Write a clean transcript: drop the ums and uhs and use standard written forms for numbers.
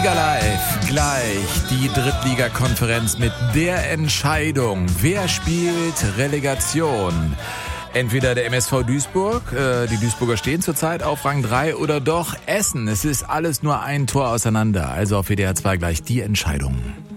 Liga Live, gleich die Drittligakonferenz mit der Entscheidung, wer spielt Relegation. Entweder der MSV Duisburg, die Duisburger stehen zurzeit auf Rang 3, oder doch Essen. Es ist alles nur ein Tor auseinander, also auf WDR 2 gleich die Entscheidung.